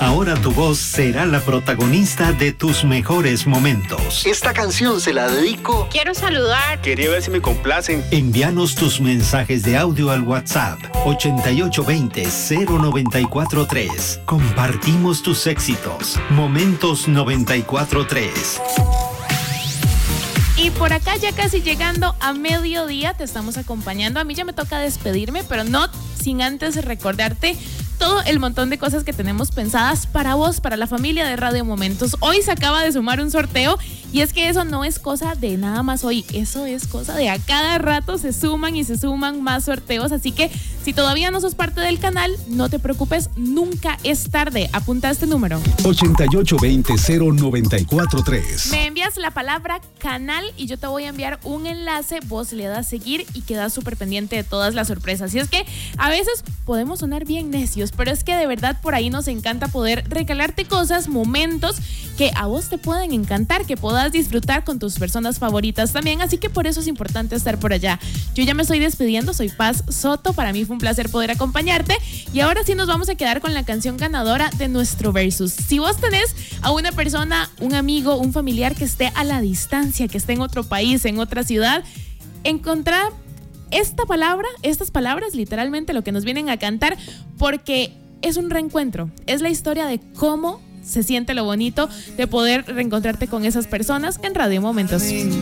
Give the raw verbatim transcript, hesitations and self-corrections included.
Ahora tu voz será la protagonista de tus mejores momentos. Esta canción se la dedico. Quiero saludar. Quería ver si me complacen. Envíanos tus mensajes de audio al WhatsApp ochenta y ocho veinte cero noventa y cuatro tres. Compartimos tus éxitos. Momentos noventa y cuatro tres. Y por acá ya casi llegando a mediodía te estamos acompañando. A mí ya me toca despedirme, pero no sin antes recordarte todo el montón de cosas que tenemos pensadas para vos, para la familia de Radio Momentos. Hoy se acaba de sumar un sorteo y es que eso no es cosa de nada más hoy, eso es cosa de a cada rato se suman y se suman más sorteos, así que si todavía no sos parte del canal, no te preocupes, nunca es tarde. Apunta este número. ochenta y ocho veinte cero noventa y cuatro tres. Me envías la palabra canal y yo te voy a enviar un enlace, vos le das seguir y quedas súper pendiente de todas las sorpresas. Y es que a veces podemos sonar bien necios, pero es que de verdad por ahí nos encanta poder regalarte cosas, momentos que a vos te pueden encantar, que puedas disfrutar con tus personas favoritas también, así que por eso es importante estar por allá. Yo ya me estoy despidiendo, soy Paz Soto, para mí fue un placer poder acompañarte y ahora sí nos vamos a quedar con la canción ganadora de nuestro Versus. Si vos tenés a una persona, un amigo, un familiar que esté a la distancia, que esté en otro país, en otra ciudad, encontrar esta palabra, estas palabras, literalmente lo que nos vienen a cantar, porque es un reencuentro, es la historia de cómo se siente lo bonito de poder reencontrarte con esas personas en Radio Momentos.